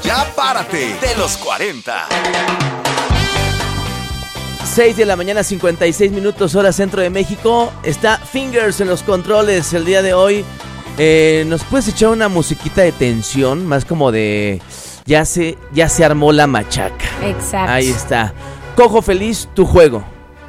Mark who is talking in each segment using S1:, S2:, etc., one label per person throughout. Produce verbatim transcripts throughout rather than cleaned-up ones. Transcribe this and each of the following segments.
S1: Ya párate de los cuarenta.
S2: seis de la mañana, cincuenta y seis minutos, hora centro de México. Está Fingers en los controles el día de hoy. Eh, ¿Nos puedes echar una musiquita de tensión? Más como de... Ya se, ya se armó la machaca.
S3: Exacto.
S2: Ahí está. Cojo Feliz, tu juego.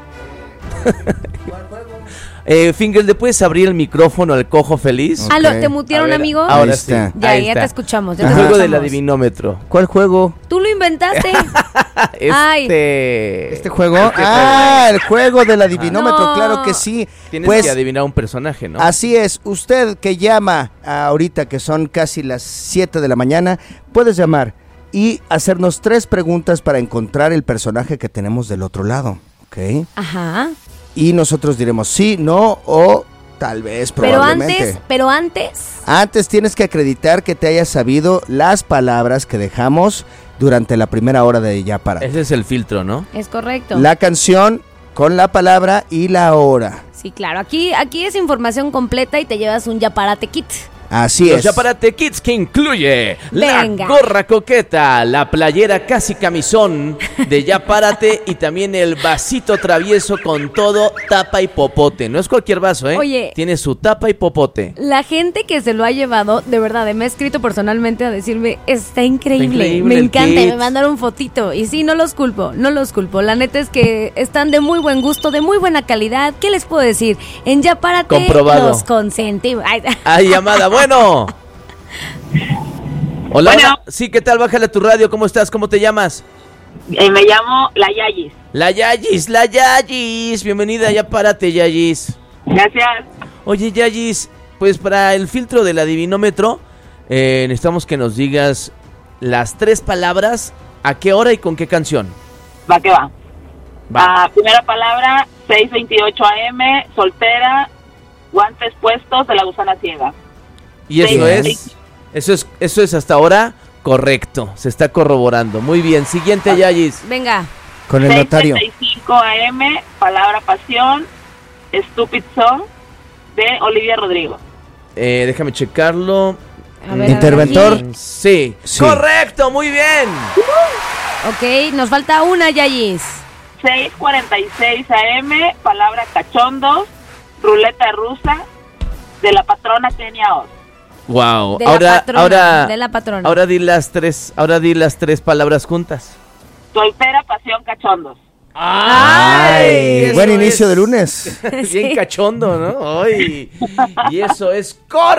S2: eh, Fingers, ¿le puedes abrir el micrófono al Cojo Feliz?
S3: Okay. Ah, ¿te mutearon, ver, amigo?
S2: Ahora sí.
S3: Ya,
S2: Ahí
S3: ya
S2: está.
S3: te escuchamos. Ya
S2: el
S3: te
S2: juego
S3: escuchamos.
S2: del adivinómetro.
S4: ¿Cuál juego?
S3: Tú lo inventaste.
S2: este...
S3: Ay.
S4: ¿Este juego?
S2: Este
S4: ah, juego. El juego del adivinómetro,
S3: No.
S4: claro que sí.
S2: Tienes
S4: pues,
S2: que adivinar un personaje, ¿no?
S4: Así es. Usted que llama ahorita, que son casi las siete de la mañana, puedes llamar y hacernos tres preguntas para encontrar el personaje que tenemos del otro lado, ¿ok?
S3: Ajá.
S4: Y nosotros diremos sí, no o tal vez, probablemente.
S3: Pero antes, pero antes...
S4: Antes tienes que acreditar que te hayas sabido las palabras que dejamos durante la primera hora de Ya Párate.
S2: Ese es el filtro, ¿no?
S3: Es correcto.
S4: La canción con la palabra y la hora.
S3: Sí, claro. Aquí, aquí es información completa y te llevas un Ya Párate kit.
S4: Así
S2: Los
S4: es.
S2: Ya Párate Kids, que incluye
S3: Venga.
S2: la gorra coqueta, la playera casi camisón de Ya Párate y también el vasito travieso con todo tapa y popote. No es cualquier vaso, ¿eh?
S3: Oye.
S2: Tiene su tapa y popote.
S3: La gente que se lo ha llevado, de verdad, me ha escrito personalmente a decirme, está increíble,
S2: Está increíble
S3: me
S2: el
S3: encanta, y
S2: kit.
S3: me mandaron fotito. Y sí, no los culpo, no los culpo. La neta es que están de muy buen gusto, de muy buena calidad. ¿Qué les puedo decir? En Ya Párate
S2: Comprobado.
S3: los consentimos. Ay,
S2: Hay llamada, bueno. Bueno. Hola,
S5: Bueno.
S2: hola. Sí, ¿qué tal? Bájale a tu radio. ¿Cómo estás? ¿Cómo te llamas?
S5: Eh, me llamo La Yayis.
S2: La Yayis, la Yayis. Bienvenida, Ya Párate, Yayis.
S5: Gracias.
S2: Oye, Yayis, pues para el filtro del adivinómetro, eh, necesitamos que nos digas las tres palabras, a qué hora y con qué canción.
S5: Va que va.
S2: Va.
S5: Ah, primera palabra, seis veintiocho A M, soltera, guantes puestos de La Gusana Ciega.
S2: Y eso
S5: sí,
S2: es,
S5: sí.
S2: eso es, eso es hasta ahora correcto. Se está corroborando. Muy bien. Siguiente, Yayis.
S3: venga.
S4: Con el notario.
S5: seis treinta y cinco A M, palabra pasión, Stupid Song, de Olivia Rodrigo.
S2: Eh, déjame checarlo.
S3: A ver,
S4: Interventor.
S3: a ver aquí.
S2: Sí.
S4: Sí.
S2: Correcto. Muy bien.
S3: Ok, nos falta una, Yayis.
S5: seis cuarenta y seis A M, palabra cachondos, ruleta rusa, de la patrona Kenia Oz.
S2: Wow.
S3: De la
S2: ahora,
S3: patrona,
S2: ahora,
S3: de la patrona.
S2: ahora di las tres, ahora di las tres palabras juntas.
S5: Soltera, pasión, cachondos.
S2: ¡Ay!
S4: Buen
S2: Eso
S4: inicio
S2: es
S4: de lunes.
S2: Bien
S3: Sí.
S2: cachondo, ¿no? ¡Ay! Y eso es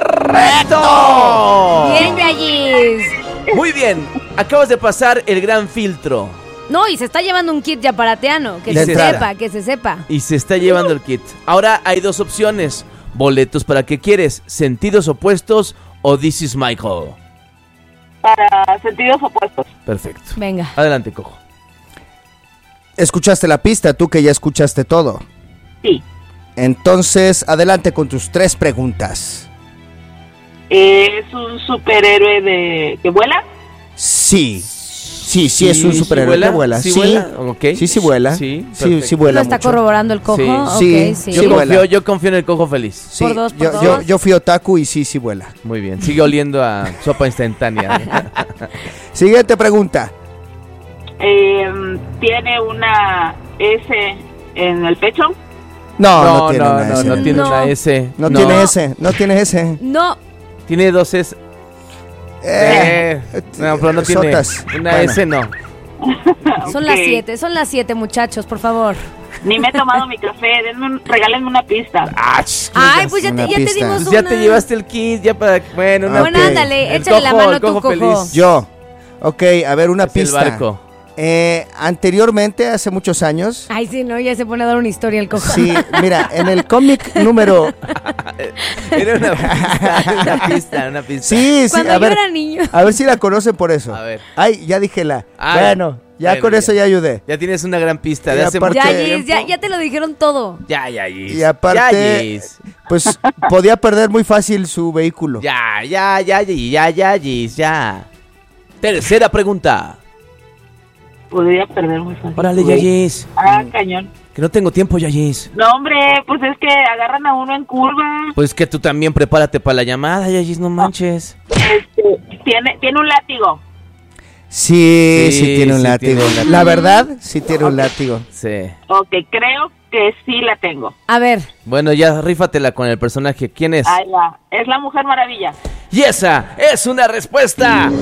S2: correcto.
S3: Bien, Yayis.
S2: Muy bien. Acabas de pasar el gran filtro
S3: No, y se está llevando un kit yaparateano. Que
S4: De
S3: se
S4: entrada.
S3: sepa, que se sepa.
S2: y se está llevando el kit. Ahora hay dos opciones. Boletos para qué quieres, Sentidos Opuestos o This is Michael.
S5: Para sentidos opuestos.
S2: Perfecto.
S3: Venga.
S2: Adelante, Cojo.
S4: Escuchaste la pista, tú que ya escuchaste todo.
S5: Sí.
S4: Entonces, adelante con tus tres preguntas.
S5: ¿Es un superhéroe de que vuela?
S4: Sí. Sí, sí, es un
S2: ¿Sí
S4: superhéroe que vuela.
S2: ¿Sí
S4: Sí,
S2: vuela? Ok.
S4: sí, sí vuela.
S2: Sí,
S4: sí,
S2: perfecto.
S4: sí vuela
S3: ¿Lo está
S4: mucho.
S3: corroborando el cojo?
S2: Sí.
S3: Ok,
S4: Sí,
S3: sí.
S2: Yo,
S4: sí
S2: confío,
S4: vuela.
S2: yo confío en el Cojo Feliz.
S4: Sí,
S3: Por dos, por
S4: yo,
S3: dos.
S4: yo, yo fui otaku y sí, sí vuela.
S2: Muy bien. Sigue oliendo a sopa instantánea.
S4: Siguiente pregunta.
S5: Eh, ¿Tiene una S en el pecho?
S4: No, no,
S2: No,
S4: tiene
S2: no,
S4: una
S2: no,
S4: S.
S2: no
S4: No,
S2: tiene
S3: No.
S2: una S.
S4: tiene S, no tiene S.
S3: No,
S2: Tiene dos S.
S4: Eh,
S2: Eh, no, pero no tiene
S4: sotas.
S2: una
S4: Bueno.
S2: S, no.
S3: son
S5: Ok.
S3: las siete, son las siete, muchachos, por favor.
S5: Ni me he tomado mi café. Denme un- regálenme una pista.
S2: Ah,
S3: Ay, pues ya te,
S4: una
S3: ya te
S4: pista.
S3: dimos
S2: pues
S3: una.
S2: ya te llevaste el kit, ya para... Bueno, una...
S3: Bueno,
S4: Ok.
S3: ándale,
S2: El
S3: échale la
S2: cojo,
S3: mano
S2: el
S3: tu
S2: cojo
S3: cojo.
S2: feliz.
S4: Yo. Ok, a ver, una
S2: Es el
S4: pista.
S2: barco.
S4: Eh, anteriormente, hace muchos años.
S3: Ay, sí, no, ya se pone a dar una historia el cojo.
S4: Sí, mira, en el cómic número.
S2: Era una pista, una pista, una pista.
S4: Sí, sí,
S3: Cuando
S4: a
S3: yo
S4: ver.
S3: era niño.
S4: A ver si la conocen por eso.
S2: A ver.
S4: Ay, ya dije la.
S2: Ay,
S4: bueno, ya
S2: bueno,
S4: con
S2: ya.
S4: eso ya ayudé.
S2: Ya tienes una gran pista de
S4: Y
S2: hace
S4: aparte-
S2: mucho
S3: Ya, Gis,
S2: tiempo.
S3: ya, ya te lo dijeron todo.
S2: Ya, ya, Gis.
S4: Y aparte,
S2: Ya, Gis.
S4: pues podía perder muy fácil su vehículo.
S2: Ya, ya, ya, ya, ya, ya, Gis, ya. Tercera pregunta.
S5: Podría perder muy fácil.
S2: Órale,
S5: Güey.
S2: Yayis.
S5: Ah, cañón.
S2: Que no tengo tiempo, Yayis.
S5: No, hombre, pues es que agarran a uno en curva.
S2: Pues que tú también prepárate para la llamada, Yayis, no manches.
S5: Este, tiene, tiene un látigo.
S4: Sí, sí,
S2: Sí,
S4: tiene un
S2: sí
S4: látigo.
S2: tiene un látigo.
S4: La verdad, sí tiene un látigo.
S2: Sí.
S5: Ok, creo que sí la tengo.
S3: A ver,
S2: Bueno, ya rífatela con el personaje. ¿Quién es?
S5: Ahí va. Es la Mujer Maravilla.
S2: Y esa es una respuesta.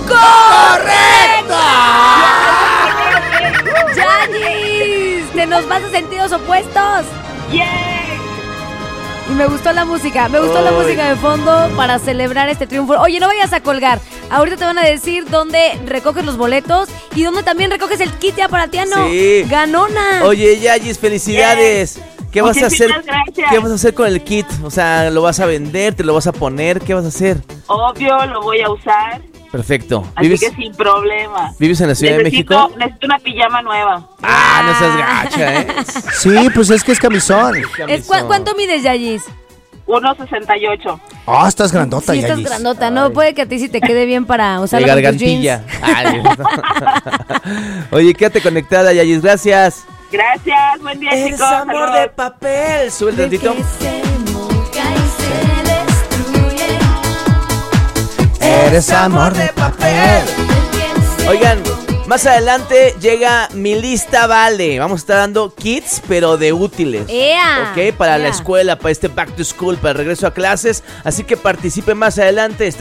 S3: ¡Yayis! ¡Te nos vas a sentidos opuestos!
S5: ¡Yay!
S3: Y me gustó la música, me gustó la
S2: Ay.
S3: música de fondo para celebrar este triunfo. Oye, no vayas a colgar. Ahorita te van a decir dónde recoges los boletos y dónde también recoges el kit ya para Tiano.
S2: Sí.
S3: ¡Ganona!
S2: Oye, Yayis, felicidades. ¿Qué vas a hacer?
S5: Muchísimas gracias.
S2: ¿Qué vas a hacer con el kit? O sea, ¿lo vas a vender? ¿Te lo vas a poner? ¿Qué vas a hacer?
S5: Obvio, lo voy a usar.
S2: Perfecto.
S5: Así
S2: ¿Vives,
S5: que sin problema.
S2: ¿Vives en la Ciudad
S5: necesito,
S2: de México?
S5: Necesito una pijama nueva.
S2: Ah, no seas gacha, ¿eh?
S4: Sí, pues es que es camisón.
S3: Es, ¿cu- ¿Cuánto mides, Yayis?
S5: uno sesenta y ocho.
S4: Ah, estás grandota,
S3: Sí, estás
S4: Yayis.
S3: grandota, ¿no? Puede que a ti sí te quede bien para
S2: De
S3: usarlo con tus
S2: gargantilla.
S3: jeans.
S2: Ay, Oye, quédate conectada, Yayis. Gracias.
S5: Gracias, buen día,
S2: Eres
S5: chicos.
S2: amor
S5: Saludos.
S2: de papel. Sube el tantito.
S4: Eres amor de papel.
S2: Oigan, más adelante llega Mi Lista Vale. Vamos a estar dando kits, pero de útiles.
S3: ¡Ea!
S2: Ok, para la
S3: ¡Ea!
S2: escuela, para este back to school, para el regreso a clases. Así que participe más adelante. Está